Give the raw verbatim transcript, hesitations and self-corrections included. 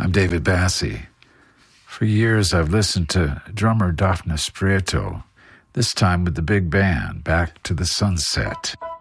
I'm David Bassi. For years, I've listened to drummer Daphnis Prieto, this time with the big band, Back to the Sunset.